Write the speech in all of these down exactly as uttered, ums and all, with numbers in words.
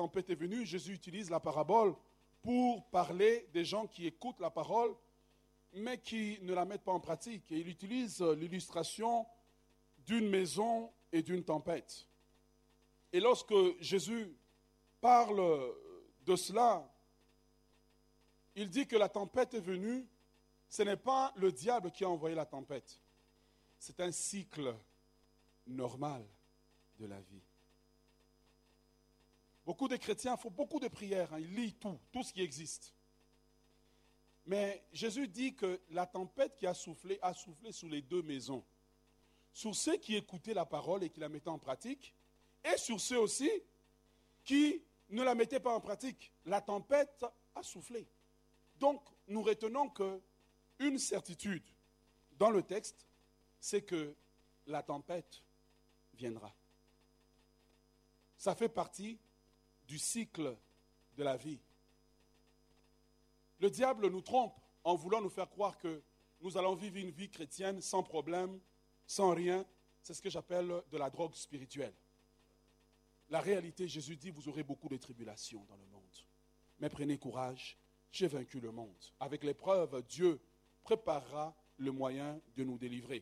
tempête est venue, Jésus utilise la parabole pour parler des gens qui écoutent la parole, mais qui ne la mettent pas en pratique. Et il utilise l'illustration d'une maison et d'une tempête. Et lorsque Jésus parle de cela, il dit que la tempête est venue, ce n'est pas le diable qui a envoyé la tempête. C'est un cycle normal de la vie. Beaucoup de chrétiens font beaucoup de prières, hein, ils lisent tout, tout ce qui existe. Mais Jésus dit que la tempête qui a soufflé, a soufflé sur les deux maisons. Sur ceux qui écoutaient la parole et qui la mettaient en pratique, et sur ceux aussi qui ne la mettaient pas en pratique. La tempête a soufflé. Donc, nous retenons qu'une certitude dans le texte, c'est que la tempête viendra. Ça fait partie du cycle de la vie. Le diable nous trompe en voulant nous faire croire que nous allons vivre une vie chrétienne sans problème, sans rien. C'est ce que j'appelle de la drogue spirituelle. La réalité, Jésus dit, vous aurez beaucoup de tribulations dans le monde. Mais prenez courage, j'ai vaincu le monde. Avec l'épreuve, Dieu préparera le moyen de nous délivrer.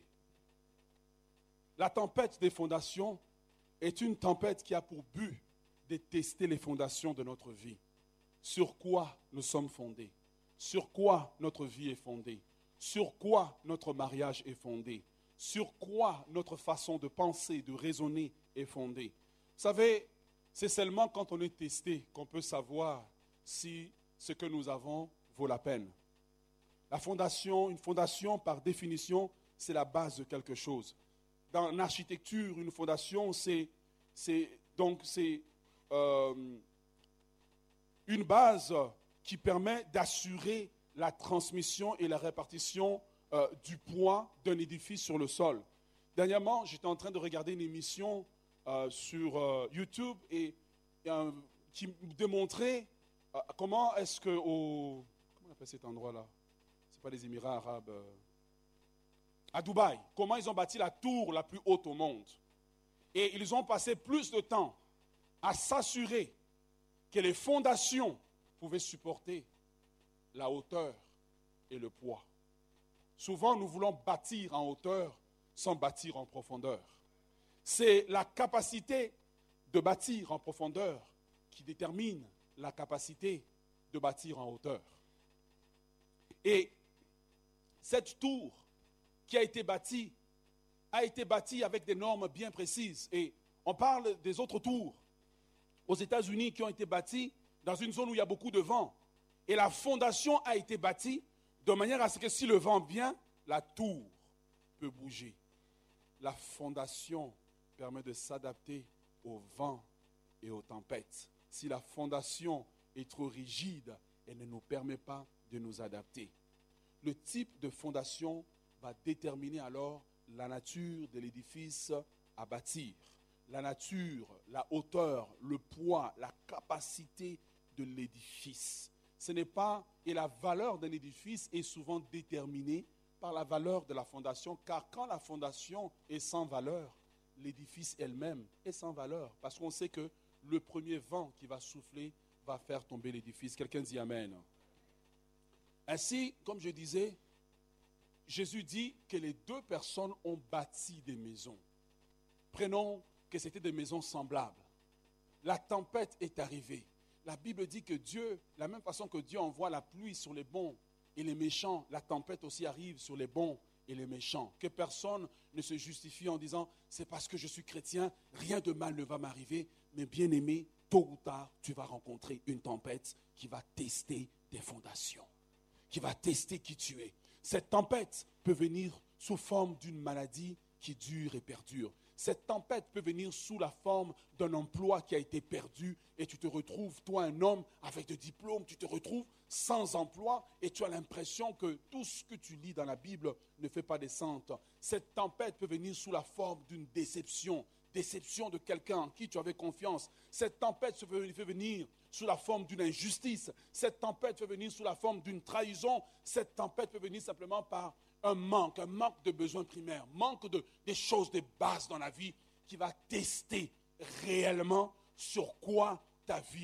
La tempête des fondations est une tempête qui a pour but de tester les fondations de notre vie. Sur quoi nous sommes fondés? Sur quoi notre vie est fondée? Sur quoi notre mariage est fondé? Sur quoi notre façon de penser, de raisonner est fondée? Vous savez, c'est seulement quand on est testé qu'on peut savoir si ce que nous avons vaut la peine. La fondation, une fondation par définition, c'est la base de quelque chose. Dans l'architecture, une fondation, c'est, c'est, donc, c'est euh, une base qui permet d'assurer la transmission et la répartition euh, du poids d'un édifice sur le sol. Dernièrement, j'étais en train de regarder une émission euh, sur euh, YouTube et, et euh, qui me démontrait euh, comment est-ce que au comment on appelle cet endroit-là? C'est pas les Émirats arabes. Euh, à Dubaï, comment ils ont bâti la tour la plus haute au monde. Et ils ont passé plus de temps à s'assurer que les fondations pouvaient supporter la hauteur et le poids. Souvent, nous voulons bâtir en hauteur sans bâtir en profondeur. C'est la capacité de bâtir en profondeur qui détermine la capacité de bâtir en hauteur. Et cette tour qui a été bâtie, a été bâtie avec des normes bien précises. Et on parle des autres tours aux États-Unis qui ont été bâties dans une zone où il y a beaucoup de vent. Et la fondation a été bâtie de manière à ce que si le vent vient, la tour peut bouger. La fondation permet de s'adapter au vent et aux tempêtes. Si la fondation est trop rigide, elle ne nous permet pas de nous adapter. Le type de fondation va déterminer alors la nature de l'édifice à bâtir. La nature, la hauteur, le poids, la capacité de l'édifice. Ce n'est pas, et la valeur d'un édifice est souvent déterminée par la valeur de la fondation, car quand la fondation est sans valeur, l'édifice elle-même est sans valeur, parce qu'on sait que le premier vent qui va souffler va faire tomber l'édifice. Quelqu'un dit Amen. Ainsi, comme je disais, Jésus dit que les deux personnes ont bâti des maisons. Prenons que c'était des maisons semblables. La tempête est arrivée. La Bible dit que Dieu, de la même façon que Dieu envoie la pluie sur les bons et les méchants, la tempête aussi arrive sur les bons et les méchants. Que personne ne se justifie en disant « c'est parce que je suis chrétien, rien de mal ne va m'arriver ». Mais bien aimé, tôt ou tard, tu vas rencontrer une tempête qui va tester tes fondations, qui va tester qui tu es. Cette tempête peut venir sous forme d'une maladie qui dure et perdure. Cette tempête peut venir sous la forme d'un emploi qui a été perdu et tu te retrouves, toi un homme avec des diplômes, tu te retrouves sans emploi et tu as l'impression que tout ce que tu lis dans la Bible ne fait pas descente. Cette tempête peut venir sous la forme d'une déception, déception de quelqu'un en qui tu avais confiance. Cette tempête peut venir sous la forme d'une injustice. Cette tempête peut venir sous la forme d'une trahison. Cette tempête peut venir simplement par un manque, un manque de besoins primaires, manque de, des choses de base dans la vie qui va tester réellement sur quoi ta vie